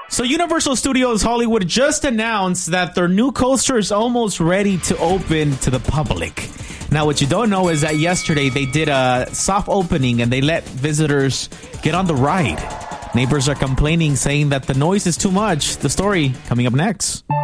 So Universal Studios Hollywood just announced that their new coaster is almost ready to open to the public. Now, what you don't know is that yesterday they did a soft opening and they let visitors get on the ride. Neighbors are complaining, saying that the noise is too much. The story coming up next.